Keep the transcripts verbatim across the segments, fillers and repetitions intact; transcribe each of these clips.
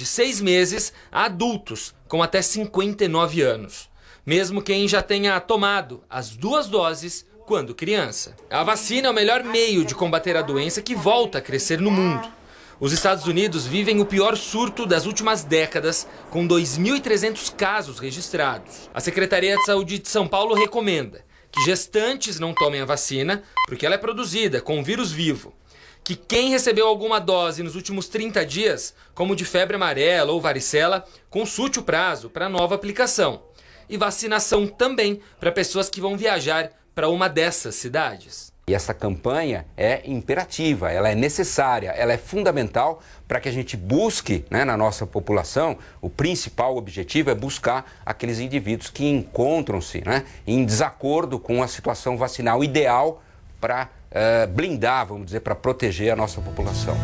de seis meses a adultos com até cinquenta e nove anos, mesmo quem já tenha tomado as duas doses quando criança. A vacina é o melhor meio de combater a doença que volta a crescer no mundo. Os Estados Unidos vivem o pior surto das últimas décadas, com dois mil e trezentos casos registrados. A Secretaria de Saúde de São Paulo recomenda que gestantes não tomem a vacina, porque ela é produzida com o vírus vivo. Que quem recebeu alguma dose nos últimos trinta dias, como de febre amarela ou varicela, consulte o prazo para nova aplicação. E vacinação também para pessoas que vão viajar para uma dessas cidades. E essa campanha é imperativa, ela é necessária, ela é fundamental para que a gente busque, né, na nossa população, o principal objetivo é buscar aqueles indivíduos que encontram-se, né, em desacordo com a situação vacinal ideal para uh, blindar, vamos dizer, para proteger a nossa população.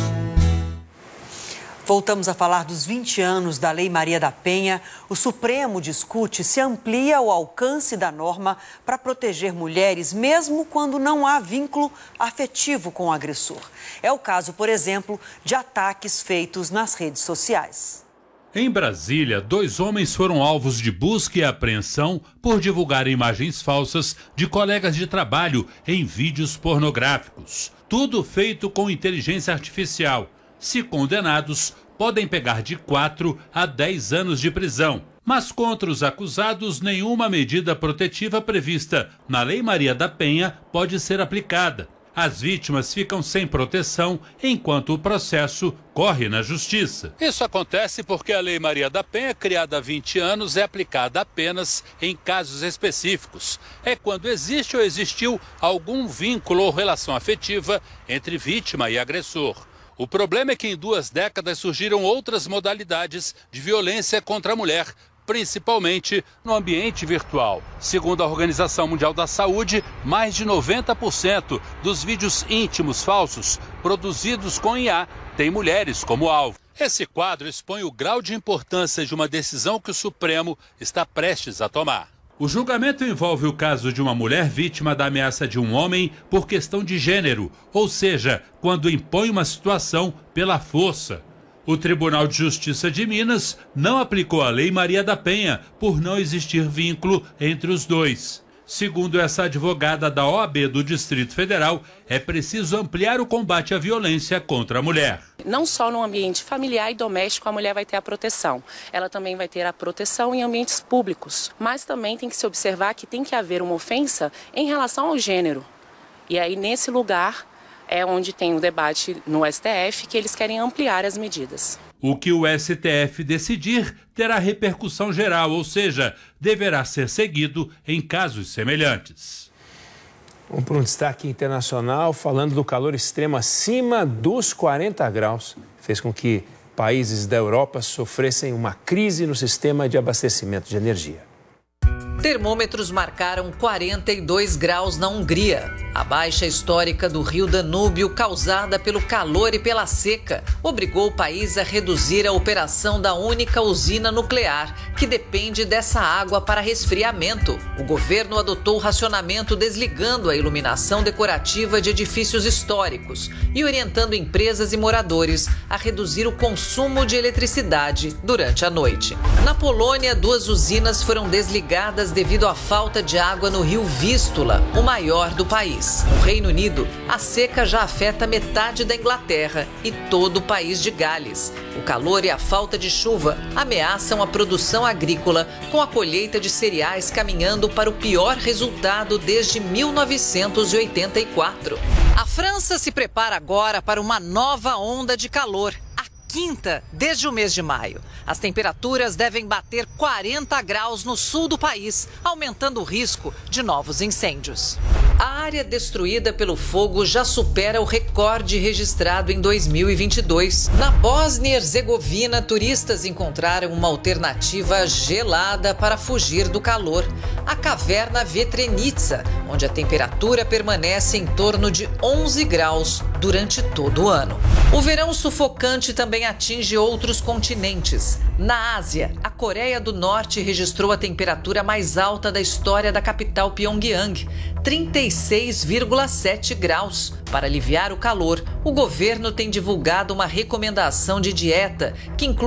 Voltamos a falar dos vinte anos da Lei Maria da Penha. O Supremo discute se amplia o alcance da norma para proteger mulheres, mesmo quando não há vínculo afetivo com o agressor. É o caso, por exemplo, de ataques feitos nas redes sociais. Em Brasília, dois homens foram alvos de busca e apreensão por divulgar imagens falsas de colegas de trabalho em vídeos pornográficos. Tudo feito com inteligência artificial. Se condenados, podem pegar de quatro a dez anos de prisão. Mas contra os acusados, nenhuma medida protetiva prevista na Lei Maria da Penha pode ser aplicada. As vítimas ficam sem proteção enquanto o processo corre na justiça. Isso acontece porque a Lei Maria da Penha, criada há vinte anos, é aplicada apenas em casos específicos. É quando existe ou existiu algum vínculo ou relação afetiva entre vítima e agressor. O problema é que em duas décadas surgiram outras modalidades de violência contra a mulher, principalmente no ambiente virtual. Segundo a Organização Mundial da Saúde, mais de noventa por cento dos vídeos íntimos falsos produzidos com I A têm mulheres como alvo. Esse quadro expõe o grau de importância de uma decisão que o Supremo está prestes a tomar. O julgamento envolve o caso de uma mulher vítima da ameaça de um homem por questão de gênero, ou seja, quando impõe uma situação pela força. O Tribunal de Justiça de Minas não aplicou a Lei Maria da Penha por não existir vínculo entre os dois. Segundo essa advogada da O A B do Distrito Federal, é preciso ampliar o combate à violência contra a mulher. Não só no ambiente familiar e doméstico a mulher vai ter a proteção, ela também vai ter a proteção em ambientes públicos. Mas também tem que se observar que tem que haver uma ofensa em relação ao gênero. E aí, nesse lugar, é onde tem o debate no S T F que eles querem ampliar as medidas. O que o S T F decidir terá repercussão geral, ou seja, deverá ser seguido em casos semelhantes. Vamos para um destaque internacional, falando do calor extremo acima dos quarenta graus. Fez com que países da Europa sofressem uma crise no sistema de abastecimento de energia. Termômetros marcaram quarenta e dois graus na Hungria. A baixa histórica do rio Danúbio, causada pelo calor e pela seca, obrigou o país a reduzir a operação da única usina nuclear, que depende dessa água para resfriamento. O governo adotou racionamento desligando a iluminação decorativa de edifícios históricos e orientando empresas e moradores a reduzir o consumo de eletricidade durante a noite. Na Polônia, duas usinas foram desligadas devido à falta de água no rio Vístula, o maior do país. No Reino Unido, a seca já afeta metade da Inglaterra e todo o país de Gales. O calor e a falta de chuva ameaçam a produção agrícola, com a colheita de cereais caminhando para o pior resultado desde mil novecentos e oitenta e quatro. A França se prepara agora para uma nova onda de calor. Quinta, desde o mês de maio. As temperaturas devem bater quarenta graus no sul do país, aumentando o risco de novos incêndios. A área destruída pelo fogo já supera o recorde registrado em dois mil e vinte e dois. Na Bósnia e Herzegovina, turistas encontraram uma alternativa gelada para fugir do calor: a caverna Vetrenica, onde a temperatura permanece em torno de onze graus durante todo o ano. O verão sufocante também atinge outros continentes. Na Ásia, a Coreia do Norte registrou a temperatura mais alta da história da capital Pyongyang, trinta e seis vírgula sete graus. Para aliviar o calor, o governo tem divulgado uma recomendação de dieta que inclui